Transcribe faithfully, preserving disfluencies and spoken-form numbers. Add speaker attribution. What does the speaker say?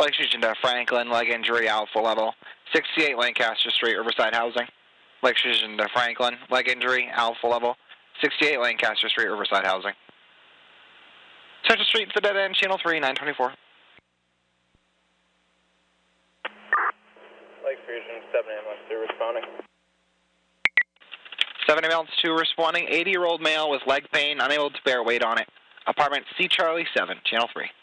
Speaker 1: Lake Fusion to Franklin, leg injury, alpha level. sixty-eight Lancaster Street, Riverside Housing. Lake Fusion to Franklin, leg injury, alpha level. sixty-eight Lancaster Street, Riverside Housing. Central Street to the dead end, channel three, nine twenty-four.
Speaker 2: Lake Fusion, seven ambulance two responding.
Speaker 1: seven ambulance two responding, eighty-year-old male with leg pain, unable to bear weight on it. Apartment C Charlie seven, channel three.